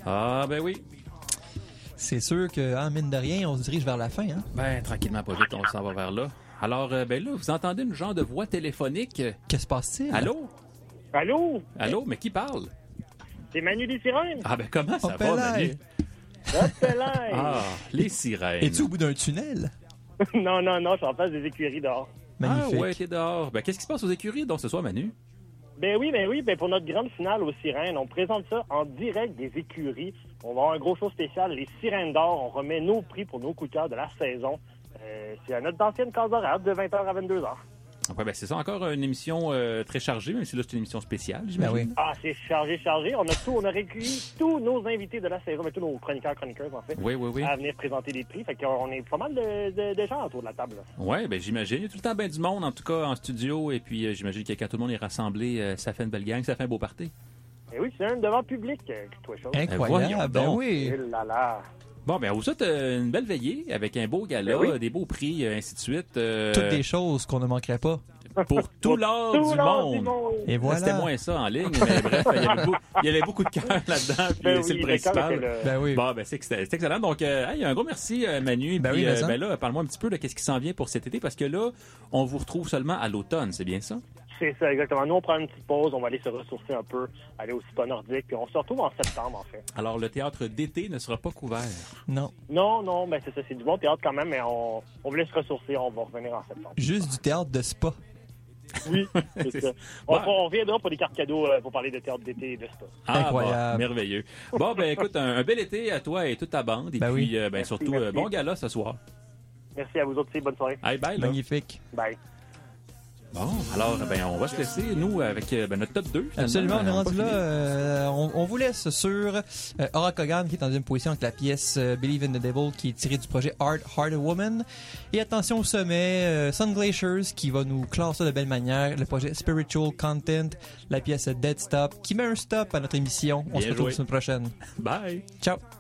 Ah, ben oui. C'est sûr que, mine de rien, on se dirige vers la fin. Hein? Ben, tranquillement, pas vite, on s'en va vers là. Alors, ben là, vous entendez une genre de voix téléphonique. Que se passe-t-il? Allô? Allô? Allô, mais qui parle? C'est Manu des Sirènes? Ah, ben comment ça va, Opelay. Manu? Opelay. Ah, les sirènes. Es-tu au bout d'un tunnel? Non, je suis en face des écuries dehors. Magnifique. Ah ouais, t'es dehors. Ben, qu'est-ce qui se passe aux écuries, donc, ce soir, Manu? Ben oui, pour notre grande finale aux Sirènes, on présente ça en direct des écuries. On va avoir un gros show spécial, les Sirènes d'or. On remet nos prix pour nos coups de cœur de la saison. C'est à notre ancienne case horaire de 20h à 22h. Ouais, ben c'est ça, encore une émission très chargée, même si là, c'est une émission spéciale, j'imagine. Ben oui. Ah, c'est chargé. On a recueilli tous nos invités de la saison, mais tous nos chroniqueurs, en fait, Oui. à venir présenter des prix. Fait qu'on est pas mal de gens autour de la table. Là. Oui, ben j'imagine. Il y a tout le temps bien du monde, en tout cas, en studio. Et puis, j'imagine que quand tout le monde est rassemblé, ça fait une belle gang, ça fait un beau party. Et oui, c'est un devant public, toi, chose. Incroyable, voyons ben donc. oui. Eh là là. Bon, ben on vous souhaite une belle veillée avec un beau gala, Ben oui. des beaux prix, ainsi de suite. Toutes des choses qu'on ne manquerait pas. Pour tout l'or du monde. Et voilà. C'était moins ça en ligne, mais bref, il y avait beaucoup de cœur là-dedans, puis Ben c'est oui, le principal. Ben oui. Bon, ben c'est excellent. Donc, hey, un gros merci, Manu. Ben Puis, oui, mais ça. ben là, parle-moi un petit peu de qu'est-ce qui s'en vient pour cet été, parce que là, on vous retrouve seulement à l'automne, c'est bien ça? C'est ça, exactement. Nous, on prend une petite pause, on va aller se ressourcer un peu, aller au spa nordique, puis on se retrouve en septembre, en fait. Alors, le théâtre d'été ne sera pas couvert. Non. Non, ben c'est ça, c'est du bon théâtre quand même, mais on voulait se ressourcer, on va revenir en septembre. Juste du théâtre de spa. Oui, c'est ça. On reviendra pour des cartes cadeaux pour parler de théâtre d'été et de spa. Ah, Incroyable. bon, merveilleux. Bon, ben écoute, un bel été à toi et toute ta bande. Et Ben puis, oui. ben surtout, merci. bon gala ce soir. Merci à vous autres aussi, bonne soirée. Hey, bye, là. Magnifique. Bye. Bon, alors, ben, on va se laisser, nous, avec notre top 2. finalement. Absolument, on est rendu pas là. fini. On vous laisse sur Aura Kogan, qui est en deuxième position avec la pièce Believe in the Devil, qui est tirée du projet Heart a Woman. Et attention au sommet, Sun Glaciers, qui va nous classer de belle manière, le projet Spiritual Content, la pièce Dead Stop, qui met un stop à notre émission. On Bien se retrouve joué. la semaine prochaine. Bye. Ciao.